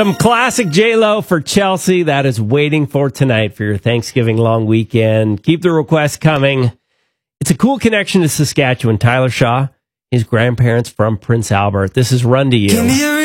Some classic J-Lo for Chelsea that is waiting for tonight for your Thanksgiving long weekend. Keep the requests coming. It's a cool connection to Saskatchewan. Tyler Shaw, his grandparents from Prince Albert. This is Run to You.